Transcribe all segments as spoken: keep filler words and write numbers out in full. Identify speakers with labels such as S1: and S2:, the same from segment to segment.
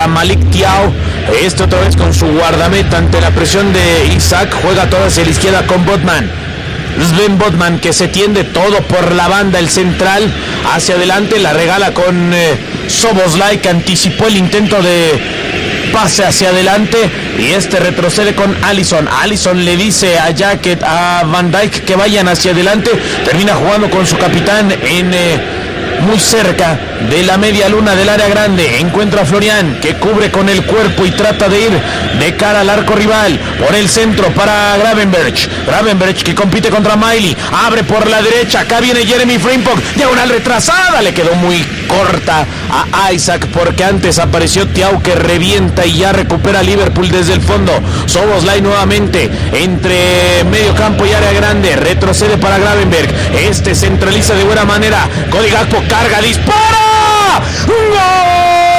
S1: Malik Thiaw. Este otra vez con su guardameta ante la presión de Isaac. Juega todo hacia la izquierda con Botman. Sven Botman, que se tiende todo por la banda, el central hacia adelante, la regala con eh, Szoboszlai, que anticipó el intento de pase hacia adelante, y este retrocede con Alisson. Alisson le dice a Jacket, a Van Dijk que vayan hacia adelante. Termina jugando con su capitán en eh, muy cerca de la media luna del área grande. Encuentra a Florian, que cubre con el cuerpo y trata de ir de cara al arco rival. Por el centro para Gravenberch. Gravenberch, que compite contra Miley. Abre por la derecha. Acá viene Jeremy Frimpong. Diagonal retrasada. Le quedó muy corta a Isaac, porque antes apareció Thiaw, que revienta y ya recupera Liverpool desde el fondo. Szoboszlai nuevamente entre medio campo y área grande. Retrocede para Gravenberch. Este centraliza de buena manera. Cody Gakpo carga, dispara. ¡Gol!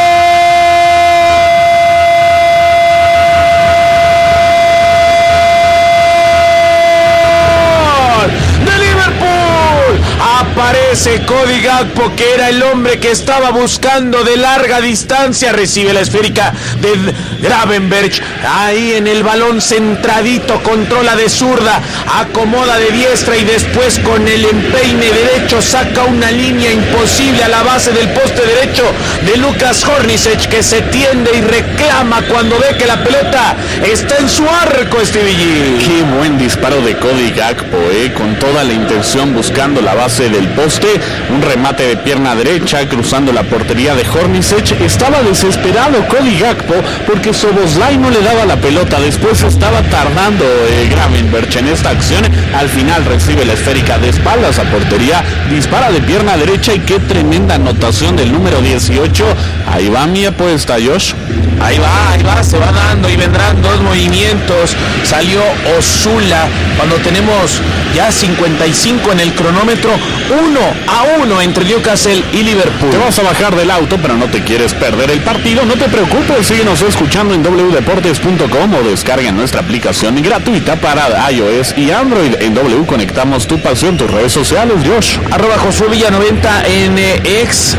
S1: Aparece Cody Gakpo, que era el hombre que estaba buscando de larga distancia. Recibe la esférica de Gravenberch. Ahí en el balón centradito, controla de zurda, acomoda de diestra y después con el empeine derecho saca una línea imposible a la base del poste derecho de Lukas Hornacek, que se tiende y reclama cuando ve que la pelota está en su arco. Stevie G.
S2: Qué buen disparo de Cody Gakpo, eh, con toda la intención buscando la base del poste, un remate de pierna derecha cruzando la portería de Hornacek. Estaba desesperado Cody Gakpo porque Szoboszlai no le daba la pelota. Después estaba tardando eh, Gravenberch en esta acción. Al final recibe la esférica de espaldas a portería, dispara de pierna derecha, y qué tremenda anotación del número dieciocho. Ahí va mi apuesta, Josh.
S1: Ahí va, ahí va, se va dando y vendrán dos movimientos. Salió Osula cuando tenemos ya cincuenta y cinco en el cronómetro. Uno a uno entre Newcastle y Liverpool.
S2: Te vas a bajar del auto, pero no te quieres perder el partido. No te preocupes, síguenos escuchando en doble u deportes punto com o descarga nuestra aplicación gratuita para iOS y Android. En W conectamos tu pasión, tus redes sociales, Josh.
S1: Arroba Josué Villa noventa en eh, X.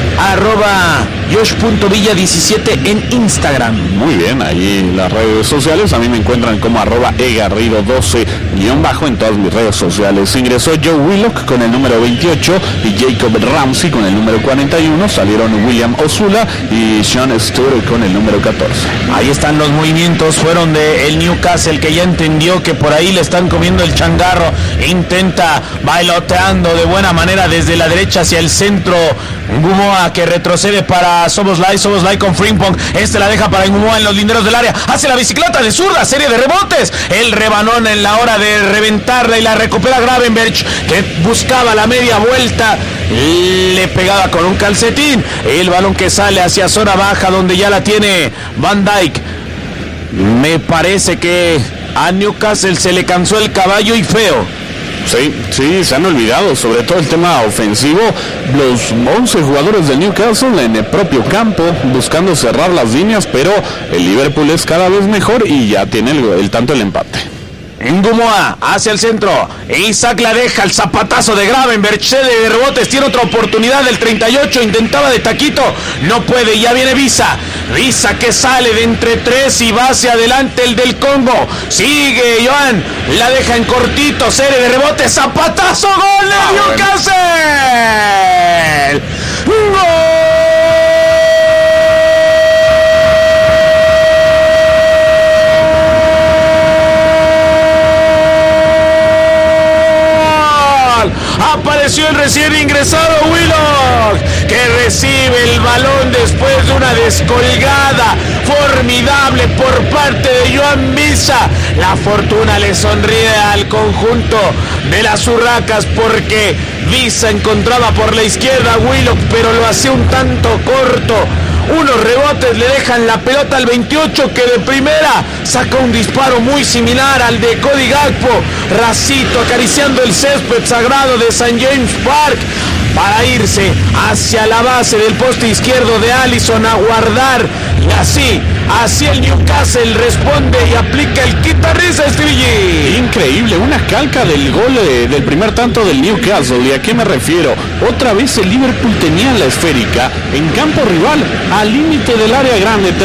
S1: Arroba Josh.villa diecisiete en Instagram.
S2: Muy bien, ahí las redes sociales. A mí me encuentran como arroba egarrido doce guión bajo en todas mis redes sociales. Ingresó Joe Willock con el número veintiocho y Jacob Ramsey con el número cuarenta y uno. Salieron William Osula y Sean Stewart con el número catorce.
S1: Ahí están los movimientos, fueron de el Newcastle, que ya entendió que por ahí le están comiendo el changarro. Intenta bailoteando de buena manera desde la derecha hacia el centro. Ngumoa, que retrocede para Szoboszlai. Szoboszlai con Frimpong. Este la deja para Ngumoa en los linderos del área. Hace la bicicleta de zurda, serie de rebotes. El rebanón en la hora de reventarla y la recupera Gravenberch, que buscaba la media vuelta. Le pegaba con un calcetín. El balón que sale hacia zona baja, donde ya la tiene Van Dijk. Me parece que a Newcastle se le cansó el caballo, y feo.
S2: Sí, sí, se han olvidado, sobre todo el tema ofensivo. Los once jugadores de Newcastle en el propio campo, buscando cerrar las líneas, pero el Liverpool es cada vez mejor y ya tiene el, el tanto el empate.
S1: Ngumoa hacia el centro. Isaac la deja, el zapatazo de Gravenberch, cede de rebotes, tiene otra oportunidad del treinta y ocho, intentaba de taquito, no puede, ya viene Visa. Visa que sale de entre tres y va hacia adelante el del Congo. Sigue Joan, la deja en cortito, serie de rebotes, zapatazo, gol de ah, Newcastle. Bueno. ¡Gol! Apareció el recién ingresado Willock, que recibe el balón después de una descolgada formidable por parte de Joan Visa. La fortuna le sonríe al conjunto de las Urracas, porque Visa encontraba por la izquierda a Willock, pero lo hacía un tanto corto. Unos rebotes le dejan la pelota al veintiocho, que de primera saca un disparo muy similar al de Cody Gakpo. Racito acariciando el césped sagrado de Saint James Park para irse hacia la base del poste izquierdo de Alisson a guardar. Y así, así el Newcastle responde y aplica el quitarrisa, Stevie G.
S2: Increíble, una calca del gol eh, del primer tanto del Newcastle. ¿Y a qué me refiero? Otra vez el Liverpool tenía la esférica en campo rival, al límite del área grande.